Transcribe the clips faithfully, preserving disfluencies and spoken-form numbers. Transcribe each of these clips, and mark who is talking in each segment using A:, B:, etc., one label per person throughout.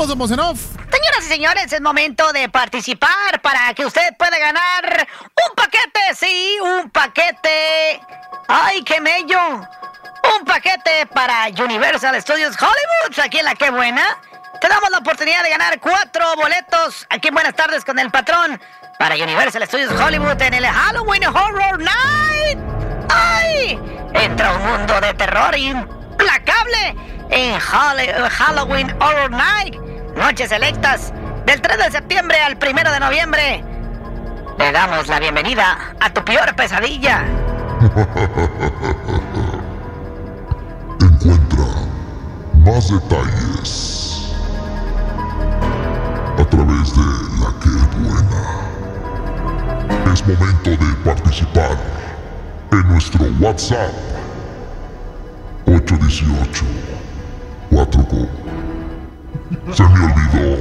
A: vamos, don Bocenov.
B: Señoras y señores, es momento de participar para que usted pueda ganar un paquete, sí, un paquete. ¡Ay, qué mello! Un paquete para Universal Studios Hollywood, aquí en La Qué Buena. Te damos la oportunidad de ganar cuatro boletos aquí en Buenas Tardes con el Patrón para Universal Studios Hollywood en el Halloween Horror Night. ¡Ay! Entra un mundo de terror implacable en Halloween Horror Night. Noches selectas del tres de septiembre al primero de noviembre. Le damos la bienvenida a tu peor pesadilla.
C: Encuentra más detalles a través de La Qué Buena. Es momento de participar en nuestro WhatsApp ocho uno ocho cuatro co. Se me olvidó.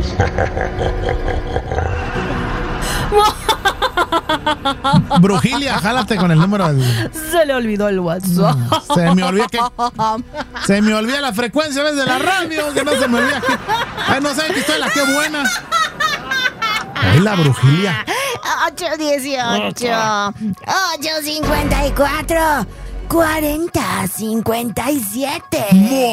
A: Brujilia, jálate con el número del...
D: Se le olvidó el WhatsApp.
A: No, se me olvida que... Se me olvida la frecuencia ¿ves? De la radio, que no se me olvida que... Ay, no saben que estoy en La Qué Buena. Ay, la Brujilia.
D: ocho dieciocho, ocho cincuenta y cuatro, cuarenta cincuenta y siete.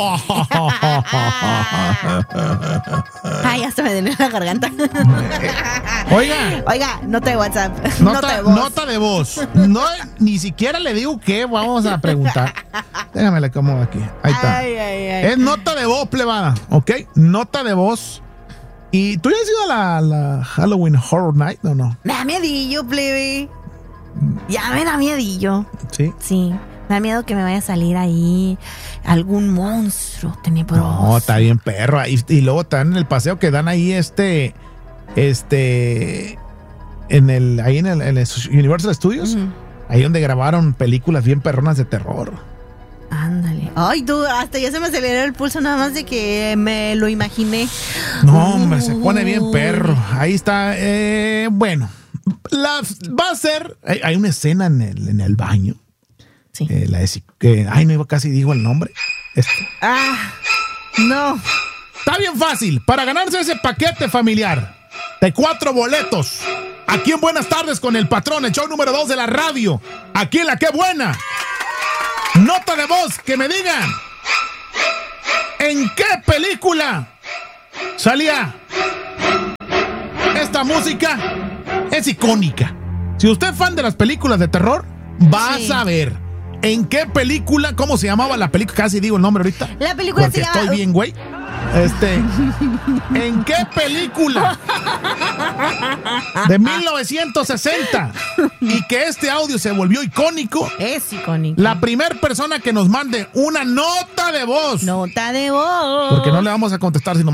D: Ay, hasta me dolió la garganta.
A: Oiga.
D: Oiga, nota de WhatsApp.
A: Nota,
D: nota de voz.
A: Nota de voz. No, ni siquiera le digo qué vamos a preguntar. Déjame le acomodo aquí. Ahí está.
D: Ay, ay, ay.
A: Es nota de voz, plebada. ¿Ok? Nota de voz. ¿Y tú ya has ido a la, la Halloween Horror Night o no?
D: Me da miedillo, plebe. Ya me da miedillo.
A: Sí.
D: Sí. Me da miedo que me vaya a salir ahí algún monstruo tenebroso.
A: No, está bien perro. Y, y luego están en el paseo que dan ahí este... Este... En el, ahí en el, en el Universal Studios. Uh-huh. Ahí donde grabaron películas bien perronas de terror.
D: Ándale. Ay, tú, hasta ya se me aceleró el pulso nada más de que me lo imaginé.
A: No, hombre, se pone bien perro. Ahí está. Eh, bueno, la, va a ser... Hay, hay una escena en el, en el baño.
D: Sí.
A: Eh, la de, que, ay, no, casi digo el nombre. Este.
D: Ah, no.
A: Está bien fácil. Para ganarse ese paquete familiar de cuatro boletos, aquí en Buenas Tardes con el Patrón, el show número dos de la radio, aquí en La Qué Buena. Nota de voz, que me digan ¿en qué película salía esta música? Es icónica. Si usted es fan de las películas de terror, va sí. a saber en qué película, cómo se llamaba la película, casi digo el nombre ahorita.
D: La película
A: porque
D: se llama...
A: estoy bien, güey. Este, ¿en qué película de mil novecientos sesenta y que este audio se volvió icónico?
D: Es icónico.
A: La primera persona que nos mande una nota de voz.
D: Nota de voz.
A: Porque no le vamos a contestar sino